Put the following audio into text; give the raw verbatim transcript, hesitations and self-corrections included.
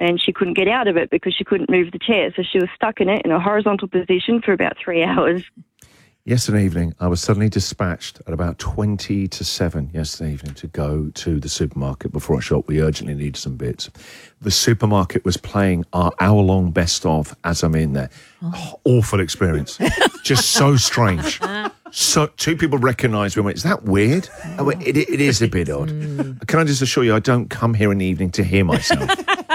and she couldn't get out of it because she couldn't move the chair. So she was stuck in it in a horizontal position for about three hours. Yesterday evening, I was suddenly dispatched at about twenty to seven yesterday evening to go to the supermarket before I shop. We urgently needed some bits. The supermarket was playing our hour-long best-of as I'm in there. Oh, awful experience. Just so strange. So two people recognised me and went, is that weird? I went, it, it is a bit odd. Can I just assure you, I don't come here in the evening to hear myself.